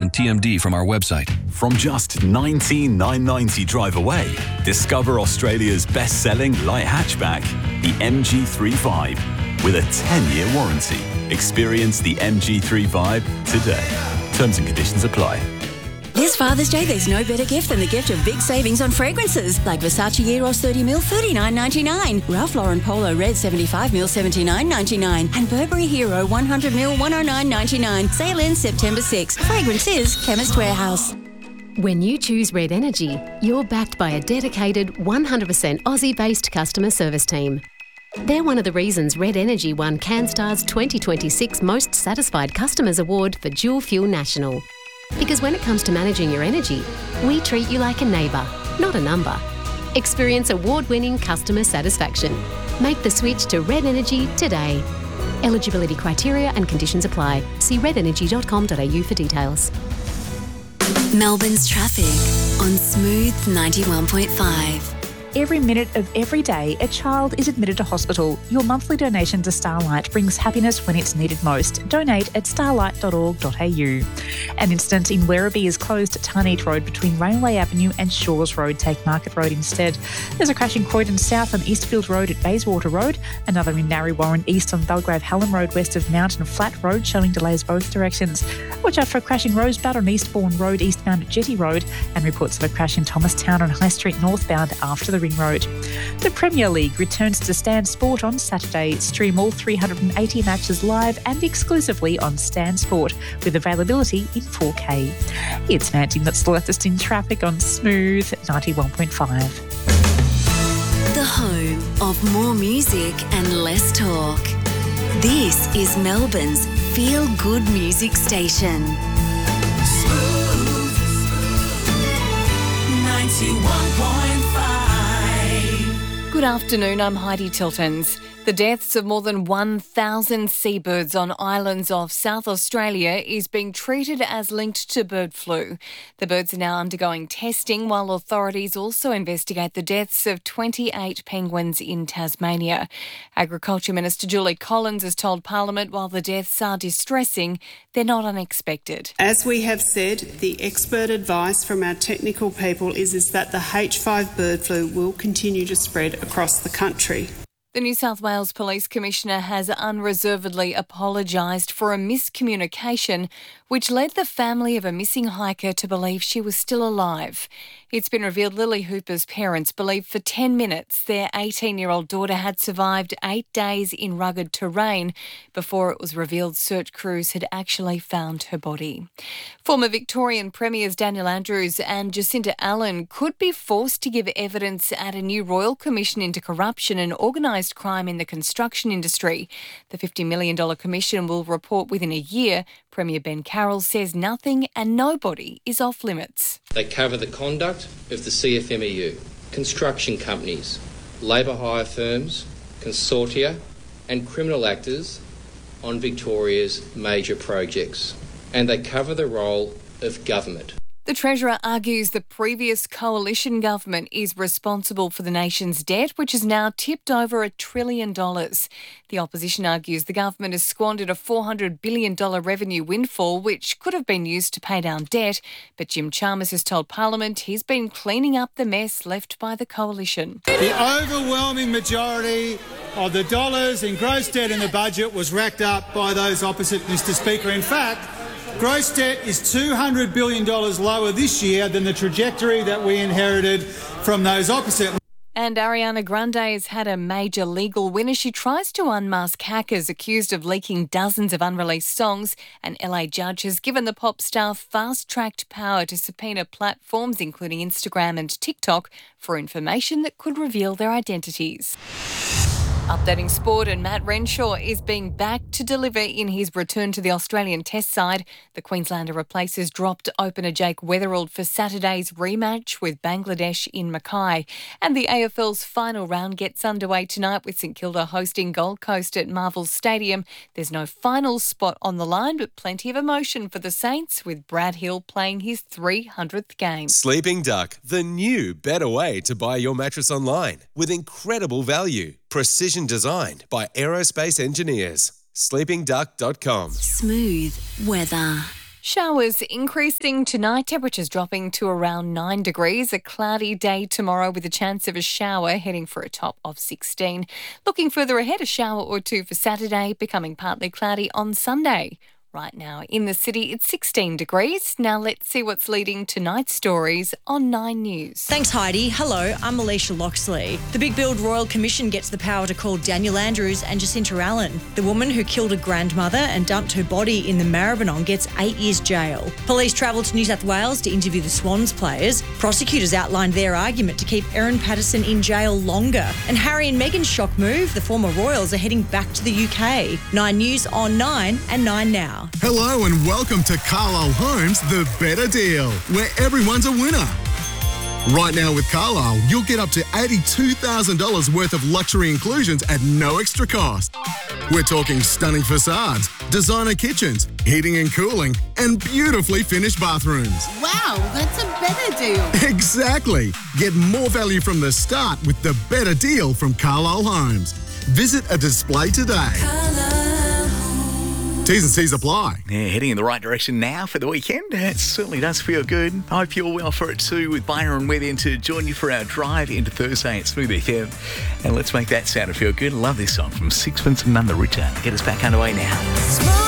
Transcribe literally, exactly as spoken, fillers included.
and T M D from our website. From just nineteen thousand nine hundred ninety drive away, discover Australia's best-selling light hatchback, the M G three Vibe, with a ten-year warranty. Experience the M G three Vibe today. Terms and conditions apply. This Father's Day, there's no better gift than the gift of big savings on fragrances, like Versace Eros thirty mil, thirty-nine ninety-nine, Ralph Lauren Polo Red seventy-five mil, seventy-nine ninety-nine, and Burberry Hero one hundred mil, one oh nine ninety-nine. Sale ends September sixth. Fragrances, Chemist Warehouse. When you choose Red Energy, you're backed by a dedicated one hundred percent Aussie-based customer service team. They're one of the reasons Red Energy won CanStar's twenty twenty-six Most Satisfied Customers Award for Dual Fuel National. Because when it comes to managing your energy, we treat you like a neighbour, not a number. Experience award-winning customer satisfaction. Make the switch to Red Energy today. Eligibility criteria and conditions apply. See red energy dot com dot a u for details. Melbourne's traffic on Smooth ninety-one point five. Every minute of every day, a child is admitted to hospital. Your monthly donation to Starlight brings happiness when it's needed most. Donate at starlight dot org dot a u. An incident in Werribee is closed at Tarneet Road between Railway Avenue and Shores Road. Take Market Road instead. There's a crash in Croydon South on Eastfield Road at Bayswater Road. Another in Narre Warren East on Belgrave Hallam Road west of Mountain Flat Road, showing delays both directions. Watch out for a crash in Rosebud on Eastbourne Road eastbound at Jetty Road, and reports of a crash in Thomastown on High Street northbound after the Ring Road. The Premier League returns to Stan Sport on Saturday. Stream all three hundred eighty matches live and exclusively on Stan Sport, with availability in four K. It's Manting that's left us in traffic on Smooth ninety-one point five. The home of more music and less talk. This is Melbourne's feel-good music station. Smooth ninety-one point five. Good afternoon, I'm Heidi Tiltons. The deaths of more than one thousand seabirds on islands off South Australia is being treated as linked to bird flu. The birds are now undergoing testing, while authorities also investigate the deaths of twenty-eight penguins in Tasmania. Agriculture Minister Julie Collins has told Parliament while the deaths are distressing, they're not unexpected. As we have said, the expert advice from our technical people is, is that the H five bird flu will continue to spread across the country. The New South Wales Police Commissioner has unreservedly apologised for a miscommunication which led the family of a missing hiker to believe she was still alive. It's been revealed Lily Hooper's parents believed for ten minutes their eighteen-year-old daughter had survived eight days in rugged terrain before it was revealed search crews had actually found her body. Former Victorian Premiers Daniel Andrews and Jacinta Allen could be forced to give evidence at a new Royal Commission into Corruption and Organised Crime in the construction industry. The fifty million dollars commission will report within a year. Premier Ben Carroll says nothing and nobody is off limits. They cover the conduct of the C F M E U, construction companies, labour hire firms, consortia and criminal actors on Victoria's major projects. And they cover the role of government. The Treasurer argues the previous coalition government is responsible for the nation's debt, which has now tipped over a trillion dollars. The opposition argues the government has squandered a four hundred billion dollars revenue windfall, which could have been used to pay down debt. But Jim Chalmers has told Parliament he's been cleaning up the mess left by the coalition. The overwhelming majority of the dollars in gross debt in the budget was racked up by those opposite, Mister Speaker. In fact, gross debt is two hundred billion dollars lower this year than the trajectory that we inherited from those opposite. And Ariana Grande has had a major legal win as she tries to unmask hackers accused of leaking dozens of unreleased songs. An L A judge has given the pop star fast-tracked power to subpoena platforms including Instagram and TikTok for information that could reveal their identities. Updating sport, and Matt Renshaw is being backed to deliver in his return to the Australian Test side. The Queenslander replaces dropped opener Jake Weatherald for Saturday's rematch with Bangladesh in Mackay. And the A F L's final round gets underway tonight with St Kilda hosting Gold Coast at Marvel Stadium. There's no final spot on the line, but plenty of emotion for the Saints, with Brad Hill playing his three hundredth game. Sleeping Duck, the new better way to buy your mattress online with incredible value. Precision designed by aerospace engineers. sleeping duck dot com. Smooth weather. Showers increasing tonight, temperatures dropping to around nine degrees. A cloudy day tomorrow with a chance of a shower, heading for a top of sixteen. Looking further ahead, a shower or two for Saturday, becoming partly cloudy on Sunday. Right now in the city, it's sixteen degrees. Now let's see what's leading tonight's stories on Nine News. Thanks, Heidi. Hello, I'm Alicia Loxley. The Big Build Royal Commission gets the power to call Daniel Andrews and Jacinta Allen. The woman who killed a grandmother and dumped her body in the Maribyrnong gets eight years jail. Police travelled to New South Wales to interview the Swans players. Prosecutors outlined their argument to keep Erin Patterson in jail longer. And Harry and Meghan's shock move, the former royals are heading back to the U K. Nine News on Nine and Nine Now. Hello and welcome to Carlisle Homes, the better deal, where everyone's a winner. Right now with Carlisle, you'll get up to eighty-two thousand dollars worth of luxury inclusions at no extra cost. We're talking stunning facades, designer kitchens, heating and cooling, and beautifully finished bathrooms. Wow, that's a better deal. Exactly. Get more value from the start with the better deal from Carlisle Homes. Visit a display today. T's and C's apply. Yeah, heading in the right direction now for the weekend. It certainly does feel good. Hope you're well for it too, with Byron Within to join you for our drive into Thursday at Smooth F M. And let's make that sound feel good. Love this song from Sixpence and None the Richer. Get us back underway now.